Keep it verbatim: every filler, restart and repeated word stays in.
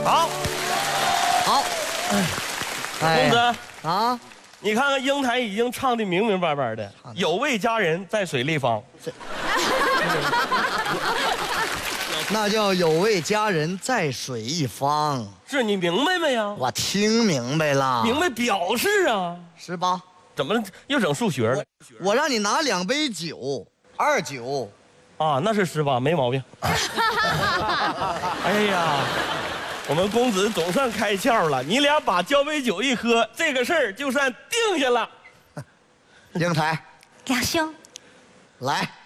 好， 好。 公子啊， 你看看英台已经唱的明明白白的，有位佳人在水立方。 那叫有位佳人在水一方。 是你明白没呀？ 我听明白了。 明白表示啊。 十八。 怎么又整数学了？ 我让你拿两杯酒，二酒。 啊，那是十八，没毛病。哎呀，我们公子总算开窍了。你俩把交杯酒一喝，这个事儿就算定下了。 英台， 两兄， 来。